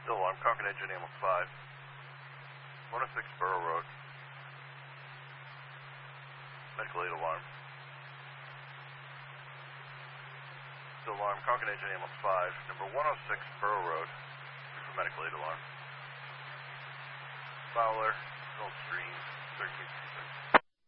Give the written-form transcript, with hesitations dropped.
Still alarm, Concord engine ambulance 5. 106 Borough Road. Medical aid alarm. Still alarm, Concord engine ambulance 5. Number 106 Borough Road. For medical aid alarm. Fowler, Gulfstream, 1366.